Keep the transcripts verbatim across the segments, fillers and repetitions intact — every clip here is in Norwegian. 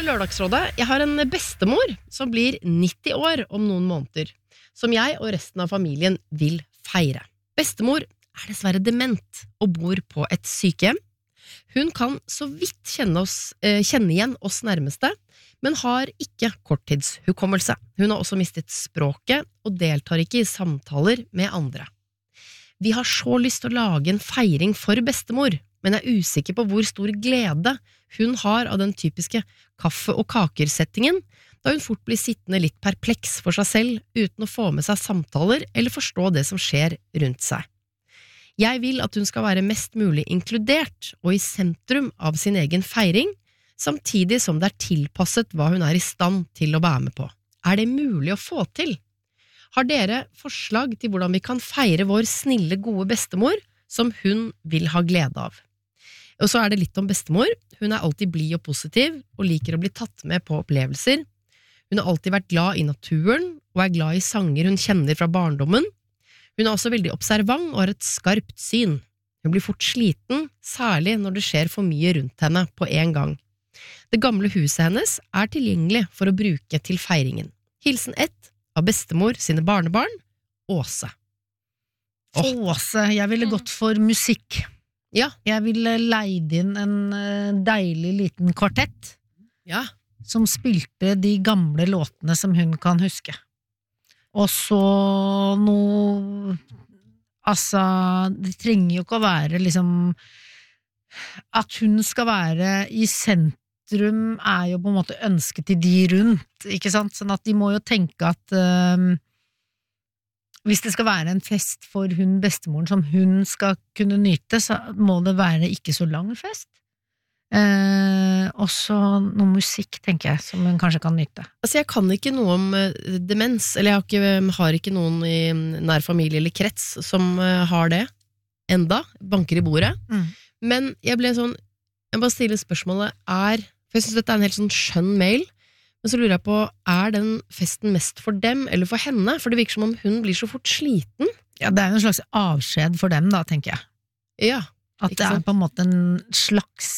Lørdagsrådet. Jeg har en bestemor som blir nitti år om noen måneder, som jeg og resten av familien vil feire. Bestemor er dessverre dement og bor på et sykehjem. Hun kan så vidt kjenne, oss, eh, kjenne igjen oss nærmeste, men har ikke korttidshukommelse. Hun har også mistet språket og deltar ikke i samtaler med andre. Vi har så lyst til å lage en feiring for bestemor, men er usikker på hvor stor glede hun har av den typiske kaffe- og kakersettingen, da hun fort blir sittende litt perpleks for seg selv, uten å få med seg samtaler eller forstå det som skjer rundt seg. Jeg vil at hun skal være mest mulig inkludert og i sentrum av sin egen feiring, samtidig som det er tilpasset hva hun er i stand til å være med på. Er det mulig å få til? Har dere forslag til hvordan vi kan feire vår snille, gode bestemor, som hun vil ha glede av? Og så er det litt om bestemor. Hun er alltid blid og positiv, og liker å bli tatt med på opplevelser. Hun har alltid vært glad i naturen, og er glad i sanger hun kjenner fra barndommen. Hun er også veldig observant og har et skarpt syn. Hun blir fort sliten, særlig når det skjer for mye rundt henne på en gang. Det gamle huset hennes er tilgjengelig for å bruke til feiringen. Hilsen ett av bestemor sine barnebarn, Åse. Oh. Åse, jeg ville gått for musikk. Ja. Jeg ville leid inn en deilig liten kvartett, ja, som spilte de gamle låtene som hun kan huske. Og så noe, altså, det trenger jo ikke å være liksom, at hun skal være i sentrum er jo på en måte ønsket til de rundt, ikke sant? Sånn at de må jo tenke at um, hvis det skal være en fest for hun bestemoren som hun skal kunne nyte, så må det være ikke så lang fest. Eh, og så noe musikk, tenker jeg, som hun kanskje kan nyte. Altså, jeg kan ikke noe om uh, demens, eller jeg har ikke, har ikke noen i nær familie eller krets som uh, har det enda, banker i bordet. Mm. Men jeg ble sånn, jeg bare stiller spørsmålet, er, for jeg synes dette er en helt sånn skjønn mail, men så lurer jeg på, er den festen mest for dem eller for henne? For det virker som om hun blir så fort sliten. Ja, det er jo en slags avskjed for dem da, tenker jeg. Ja. At det er på en måte en slags,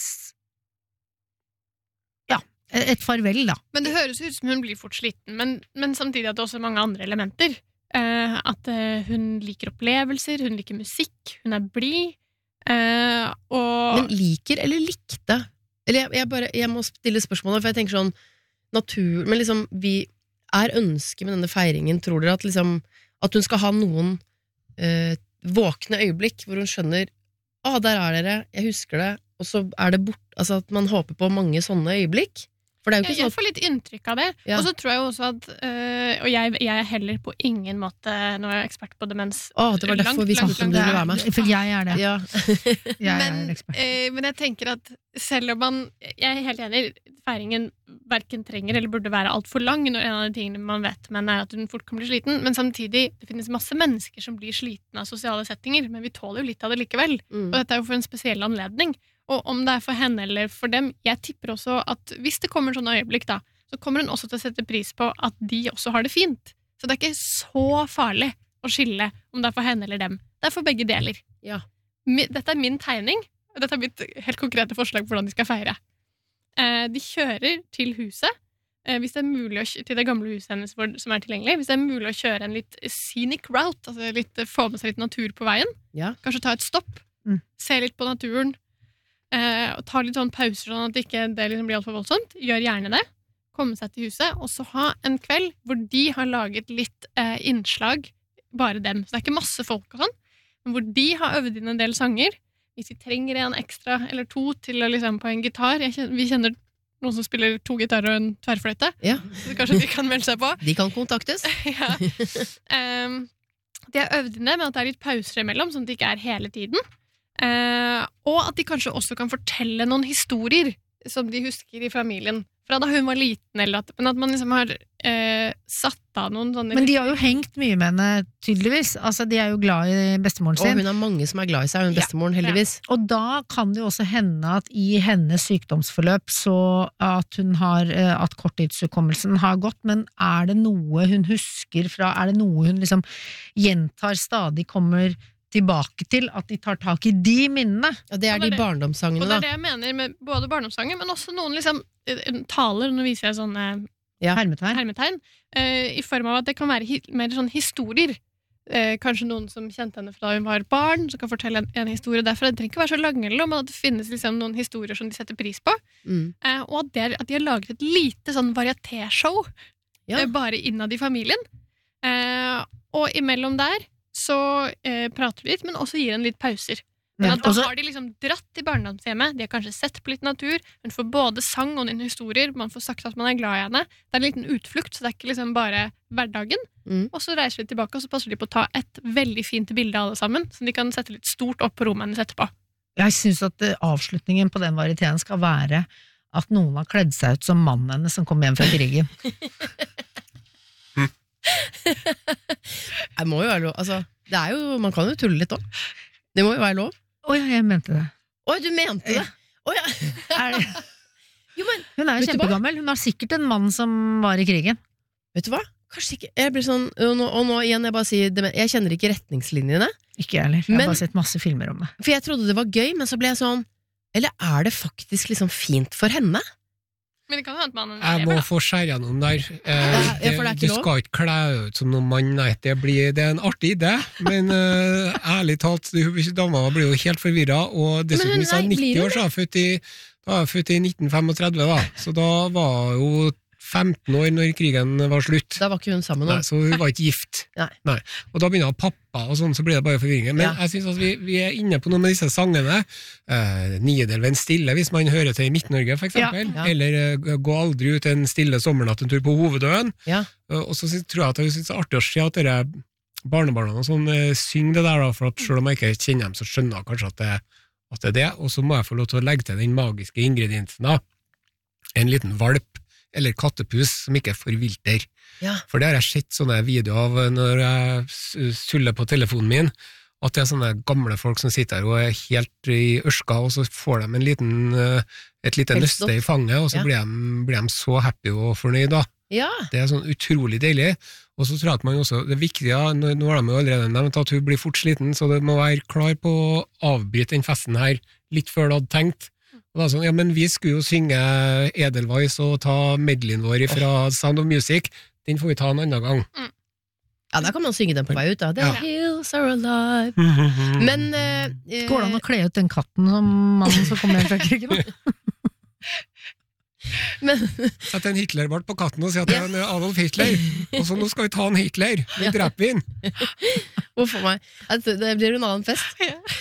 ja, et farvel da. Men det høres ut som hun blir fort sliten, men, men samtidig at det også er mange andre elementer. Eh, at eh, hun liker opplevelser, hun liker musikk, hun er blid, eh, og... Men liker eller likte? Eller jeg, jeg, bare, jeg må stille spørsmålet, for jeg tenker sånn, natur, men liksom, vi er ønske med denne feiringen, tror dere at liksom, at hun skal ha noen eh, våkne øyeblikk, hvor hun skjønner, ah, der er dere, jeg husker det, og så er det bort, altså at man håper på mange sånne øyeblikk, for det er jo ikke jeg, sånn jeg får litt inntrykk av det, ja. Og så tror jeg også at øh, og jeg, jeg er heller på ingen måte nå er jeg ekspert på demens. Åh, det var derfor langt, vi snakket om det ville være med. For jeg er det. Ja. jeg men, er ekspert. øh, men jeg tenker at selv om man, jeg er helt enig, feiringen hverken trenger eller burde være alt for lang, når en av de tingene man vet men er at hun fort kan bli sliten, men samtidig, det finnes masse mennesker som blir sliten av sosiale settinger, men vi tåler jo litt av det likevel, Mm. og dette er jo for en spesiell anledning. Og om det er for henne eller for dem, jeg tipper også at hvis det kommer sånne øyeblikk da, så kommer hun også til å sette pris på at de også har det fint. Så det er ikke så farlig å skille om det er for henne eller dem. Det er for begge deler. Ja. Dette er min tegning, og dette er mitt helt konkrete forslag på hvordan de skal feire. De kjører til huset, hvis det er mulig å, til det gamle huset hennes som er tilgjengelig, hvis det er mulig å kjøre en litt scenic route, altså litt, få med seg litt natur på veien, Ja. kanskje ta et stopp, Mm. se litt på naturen, Eh, og ta litt sånn pauser sånn at det ikke det liksom blir alt for voldsomt. Gjør gjerne det. Komme seg til huset, og så ha en kveld hvor de har laget litt eh, innslag, bare dem. Så det er ikke masse folk og sånn, men hvor de har øvd inn en del sanger. Hvis de trenger en ekstra eller to til å liksom på en gitar. Jeg kjenner, vi kjenner noen som spiller to gitarer og en tverrfløyte, Ja. så kanskje de kan melde seg på. De kan kontaktes. ja. um, de har øvd inn det, men at det er litt pauser imellom, sånn at det ikke er hele tiden. Uh, og at de kanskje også kan fortelle noen historier som de husker i familien fra da hun var liten, eller at, men at man liksom har uh, satt av noen sånne... Men de har jo hengt mye med henne, tydeligvis. Altså, de er jo glad i bestemoren Og sin. hun har mange som er glad i seg, hun Ja. bestemoren heldigvis. Og da kan det jo også hende at i hennes sykdomsforløp så at hun har, eh, at korttidshukommelsen har gått, men er det noe hun husker fra, er det noe hun liksom gjentar stadig, kommer tilbake til at de tar tak i de minnene. Ja, det er Og det de er det. barndomssangene, Og det da. er det jeg mener med både barndomssanger, men også noen liksom eh, taler, nå viser jeg sånne Ja. Hermetegn. hermetegn, eh, i form av at det kan være hi mer sånn historier. Eh, kanskje noen som kjente henne fra da hun var barn, som kan fortelle en, en historie derfra. Det trenger ikke være så lange, eller noe, men at det finnes liksom noen historier som de setter pris på. Mm. Eh, og at, det er, at de har laget et lite sånn varieté-show Ja. eh, bare innad i familien. Eh, og imellom der så eh, prater vi litt, men også gir en litt pauser. Men Men at da også, har de liksom dratt til barndomshjemmet, de har kanskje sett på litt natur, men får både sang og noen historier, man får sagt at man er glad i henne. Det er en liten utflukt, så det er ikke liksom bare hverdagen. Mm. Og så reiser de tilbake, og så passer de på å ta et veldig fint bilde alle sammen, som de kan sette litt stort opp på rommet hennes etterpå. jeg synes at eh, avslutningen på den varietéen skal være at noen har kledd seg ut som mannen hennes som kom hjem fra krigen. Det må jo være lov. Altså, det er jo, man kan jo tulle litt også. Det må jo være lov. Å ja, jeg mente det. Oi, du mente det! Oi, ja. Er det? Jo, men, Hun er jo Vet du hva? kjempegammel. Hun har sikkert en mann som var i krigen. vet du hva? Kanskje ikke. Jeg blir sånn, og nå, og nå igjen, jeg bare sier, det- jeg kjenner ikke retningslinjene. Ikke jeg heller. Jeg har Men- bare sett masse filmer om det. For jeg trodde det var gøy, men så ble jeg sånn, eller er det faktisk liksom fint for henne? Men det kan jo hende at mannen Jeg må lever, da. få skjære gjennom der. Eh, Ja, ja, for det er ikke du lov. skal ikke kle ut som noen mann, nei, det, blir, det er en artig idé, men eh, ærlig talt, du- dama blir jo helt forvirret, og dessuten hun- hvis jeg er nei, blir nitti hun år, så er jeg født i, da er jeg født i nitten femogtredve, da, så da var jo femten år når krigen var slutt. Da var ikke hun sammen med Nei, noen. så hun var ikke gift. Nei. Og da begynner pappa og sånn, så blir det bare forvirring. Men Ja. jeg synes at vi, vi er inne på noe med disse sangene. Eh, Niedelven stille, hvis man hører til i Midt-Norge, for eksempel. Ja. Ja. Eller eh, gå aldri ut en stille sommernatt en tur på Hovedøen. Ja. Eh, og så synes- tror jeg at jeg synes det er artig å se at dere barnebarna og sånn eh, synger det der, da, for at selv om jeg ikke kjenner dem, så skjønner jeg kanskje at det, at det er det. Og så må jeg få lov til å legge til den magiske ingrediensen, da. En liten valp eller kattepus som ikke forvilter. Ja. For det har jeg sett sånne videoer av når jeg s- suller på telefonen min, at det er sånne gamle folk som sitter her og er helt i ørska, og så får de en liten, eh, et lite Pelsdott. nøste i fanget, og så Ja. blir, de, blir de så happy og fornøyd da. Ja. Det er sånn utrolig deilig. Og så tror jeg at man også, det viktige, nå, nå har de jo allerede nevnt at hun blir fort sliten, så det må være klar på å avbryte den festen her litt før du hadde tenkt. Og da er det sånn, ja, men vi skulle jo synge Edelweiss og ta medleyen vår fra Sound of Music, den får vi ta en annen gang. Ja, da kan man synge den på vei ut, da. The Ja. hills are alive. Men eh, eh, Går det an å kle ut den katten som mannen som kom hjem fra krigen? men, Sett en Hitlerbart på katten og si at det er en Adolf Hitler, og så nå skal vi ta en Hitler, nå dreper vi den. Huff a meg. Altså, det blir en annen fest.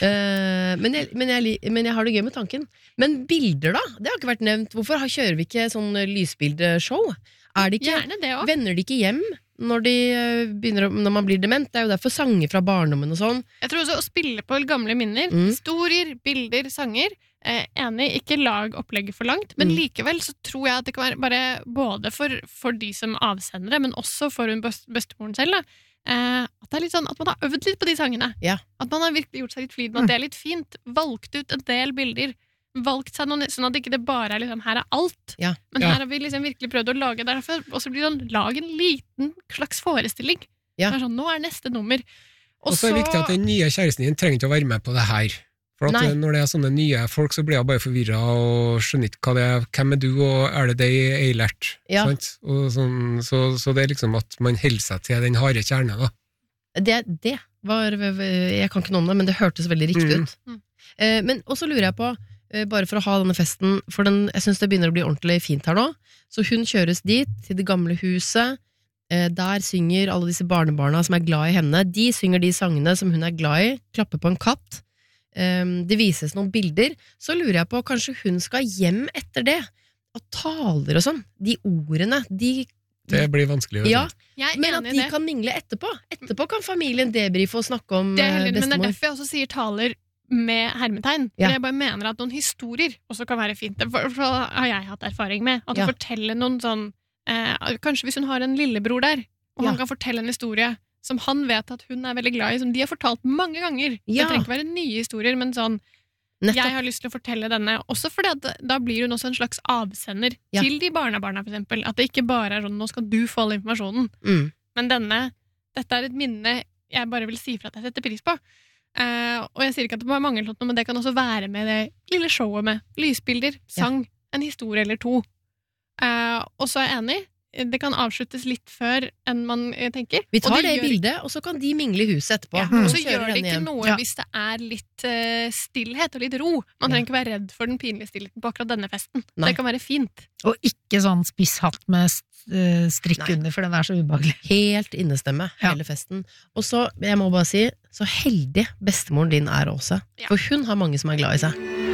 Eh, men, jeg, men, jeg, li- men jeg har det gøy med tanken. Men bilder, da? Det har ikke vært nevnt. Hvorfor har- kjører vi ikke sånn eh, lysbildeshow? Er det ikke, Gjerne det òg. vender de ikke hjem når, de, eh, begynner, å- når man blir dement? Det er jo derfor sanger fra barndommen og sånn. Jeg tror også å spille på gamle minner, Mm. historier, bilder, sanger. Eh, enig, ikke lag opplegget for langt, men Mm. likevel så tror jeg at det kan være bare både for, for de som avsendere, men også for hun best, bestemoren selv, da. Eh, at det er litt sånn at man har øvd litt på de sangene. Ja. At man har virkelig gjort seg litt flid med at det er litt fint. Valgt ut en del bilder. Valgt seg noen, sånn at ikke det bare er liksom, her er alt. Ja. Men Ja. her har vi liksom virkelig prøvd å lage derfor, og så blir det sånn, lag en liten slags forestilling. Ja. Det er sånn, nå er neste nummer. Og så er det viktig at den nye kjæresten din trenger ikke å være med på det her. For at Nei. når det er sånne nye folk, så blir jeg bare forvirret og skjønner ikke hva det er. Hvem er du, og er det deg, Eilert? Ja. Sant? Og sånn, så, så det er liksom at man holder seg til den harde kjerne, da. Det, det var Jeg kan ikke noe om det, men det hørtes veldig riktig Mm. ut. Mm. Eh, men også lurer jeg på, eh, bare for å ha denne festen, for den, jeg syns det begynner å bli ordentlig fint her nå, så hun kjøres dit, til det gamle huset. Eh, der synger alle disse barnebarna som er glad i henne. De synger de sangene som hun er glad i. Klapper på en katt. Eh, det vises noen bilder. Så lurer jeg på, kanskje hun skal hjem etter det? Og taler og sånn. De ordene. De, Det blir vanskelig. vet du. ja, Jeg er men at enig i de det. kan mingle etterpå. Etterpå kan familien debrife og snakke om Det er eh, heller, men det er bestemor. derfor jeg også sier taler med hermetegn. Ja. For jeg bare mener at noen historier også kan være fint. For, for har jeg hatt erfaring med. At Ja. å fortelle noen sånn eh, Kanskje hvis hun har en lillebror der, og Ja. han kan fortelle en historie som han vet at hun er veldig glad i, som de har fortalt mange ganger. Ja. Det trenger ikke være nye historier, men sånn Nettopp. jeg har lyst til å fortelle denne, også fordi at da blir hun også en slags avsender Ja. til de barnebarna, for eksempel. At det ikke bare er sånn, nå skal du få all informasjonen. Mm. Men denne, dette er et minne jeg bare vil si fra at jeg setter pris på. Eh, og jeg sier ikke at det må være mange låtene, men det kan også være med det lille showet med lysbilder, sang, en historie eller to. Eh, og så er jeg enig, det kan avsluttes litt før enn man eh, tenker. Vi tar Og det, gjør bildet, og så kan de mingle i huset etterpå. Ja, Mm. og så Kjører gjør det den ikke igjen. noe Ja. hvis det er litt eh, stillhet og litt ro. Man trenger ikke være redd for den pinlige stillheten på akkurat denne festen. Nei. Det kan være fint. Og ikke sånn spiss hatt med eh, strikk Nei. under, for den er så ubehagelig. Helt innestemme, Ja. hele festen. Og så, jeg må bare si, så heldig bestemoren din er også. Ja. For hun har mange som er glad i seg.